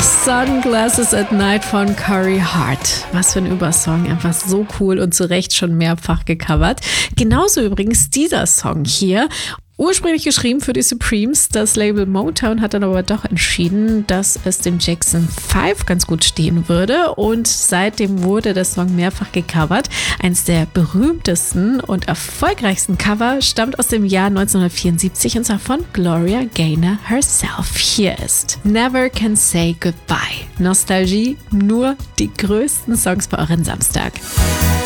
Sunglasses at Night von Corey Hart. Was für ein Übersong, einfach so cool und zu Recht schon mehrfach gecovert. Genauso übrigens dieser Song hier. Ursprünglich geschrieben für die Supremes, das Label Motown hat dann aber doch entschieden, dass es dem Jackson 5 ganz gut stehen würde und seitdem wurde der Song mehrfach gecovert. Eines der berühmtesten und erfolgreichsten Cover stammt aus dem Jahr 1974 und zwar von Gloria Gaynor herself. Hier ist Never Can Say Goodbye. Nostalgie, nur die größten Songs für euren Samstag.